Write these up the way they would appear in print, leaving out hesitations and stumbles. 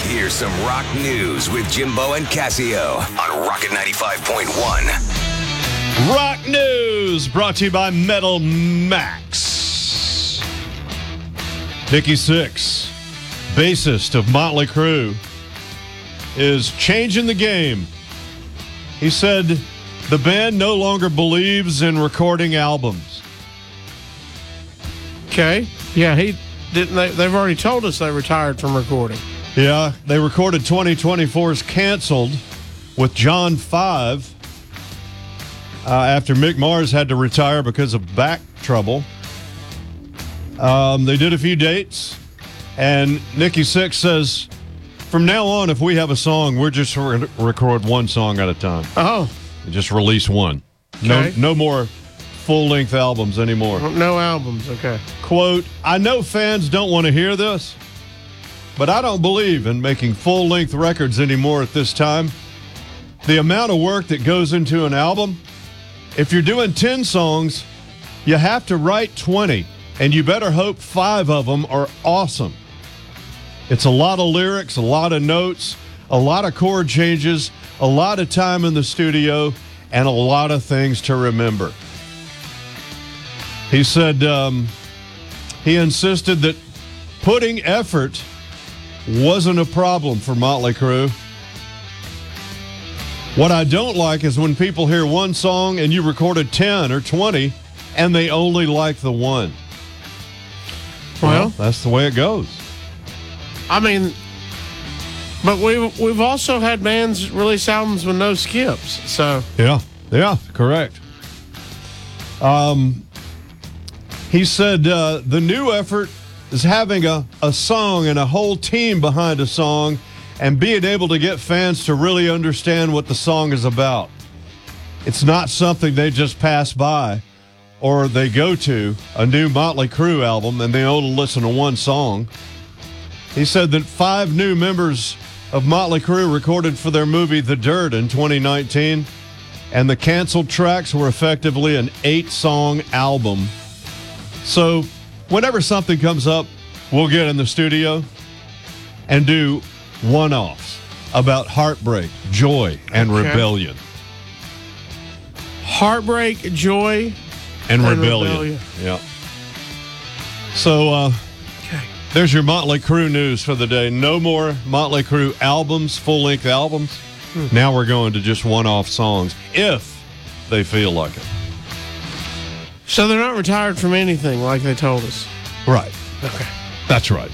Here's some rock news with Jimbo and Casio on Rocket 95.1. Rock news brought to you by Metal Max. Nikki Sixx, bassist of Motley Crue, is changing the game. He said the band no longer believes in recording albums. Okay. Yeah, they've already told us they retired from recording. Yeah, they recorded 2024's Canceled with John 5 after Mick Mars had to retire because of back trouble. They did a few dates, and Nikki Sixx says, from now on, if we have a song, we're just record one song at a time. Oh. Just release one. Okay. No more full-length albums anymore. No albums, okay. Quote, I know fans don't want to hear this, but I don't believe in making full-length records anymore at this time. The amount of work that goes into an album, if you're doing 10 songs, you have to write 20, and you better hope 5 of them are awesome. It's a lot of lyrics, a lot of notes, a lot of chord changes, a lot of time in the studio, and a lot of things to remember. He said he insisted that putting effort wasn't a problem for Motley Crue. What I don't like is when people hear one song and you recorded 10 or 20 and they only like the one. Well, that's the way it goes. I mean, but we've also had bands release albums with no skips. So yeah, correct. He said the new effort is having a song and a whole team behind a song and being able to get fans to really understand what the song is about. It's not something they just pass by or they go to a new Motley Crue album and they only listen to one song. He said that 5 new members of Motley Crue recorded for their movie The Dirt in 2019, and the canceled tracks were effectively an 8-song album. So whenever something comes up, we'll get in the studio and do one-offs about heartbreak, joy, and rebellion. Heartbreak, joy, and rebellion. Yeah. So there's your Motley Crue news for the day. No more Motley Crue albums, full-length albums. Now we're going to just one-off songs, if they feel like it. So they're not retired from anything like they told us? Right. Okay. That's right.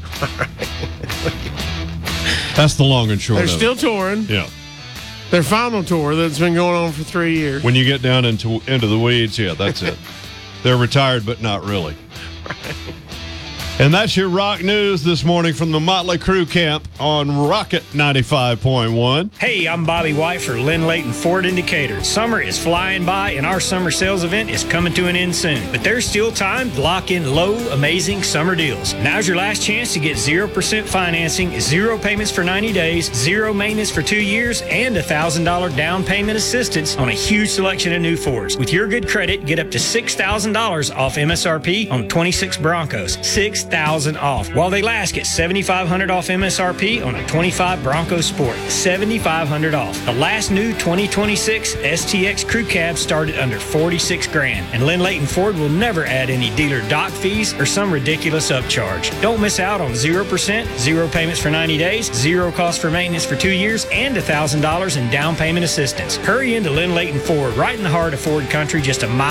That's the long and short They're of still it. touring. Yeah. Their final tour that's been going on for 3 years. When you get down into the weeds, yeah, that's it. They're retired, but not really. And that's your rock news this morning from the Motley Crue camp on Rocket 95.1. Hey, I'm Bobby White for Lynn Leighton Ford Indicator. Summer is flying by, and our summer sales event is coming to an end soon. But there's still time to lock in low, amazing summer deals. Now's your last chance to get 0% financing, 0 payments for 90 days, 0 maintenance for 2 years, and $1,000 down payment assistance on a huge selection of new Fords. With your good credit, get up to $6,000 off MSRP on 26 Broncos. $6,000 off. While they last, get $7,500 off MSRP on a 25 Bronco Sport. $7,500 off. The last new 2026 STX Crew Cab started under $46,000. And Lynn Leighton Ford will never add any dealer dock fees or some ridiculous upcharge. Don't miss out on 0%, 0 payments for 90 days, 0 cost for maintenance for 2 years, and $1,000 in down payment assistance. Hurry into Lynn Leighton Ford, right in the heart of Ford country, just a mile